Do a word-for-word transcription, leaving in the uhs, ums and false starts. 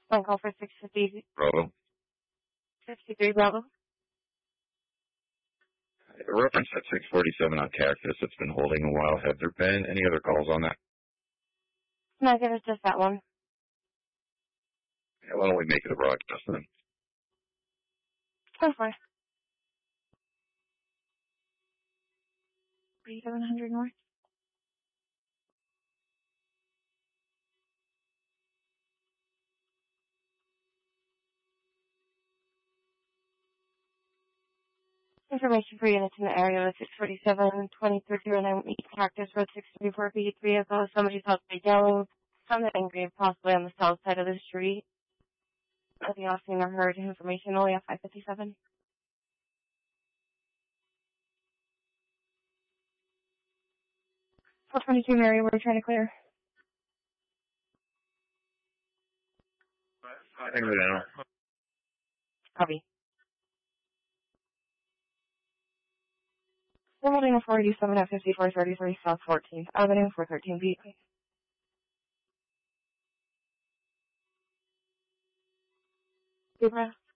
Phone call for six fifty, Bravo. sixty-three Bravo. A reference at six forty-seven on Cactus. It's been holding a while. Have there been any other calls on that? No, I think it's just that one. Yeah, why don't we make it a broadcast then? Go for it. thirty-seven hundred North. Information for units in the area is six forty-seven, twenty-three oh nine East Cactus Road, six thirty-four B three Echo. Somebody's outside yelling, something angry, possibly on the south side of the street. Nothing else seen or heard. Information only at five fifty-seven. four twenty-two Mary, we're trying to clear. I think we know. Copy. We're holding a four eighty-seven at fifty-four thirty-three South fourteenth Avenue, four thirteen B. Libra.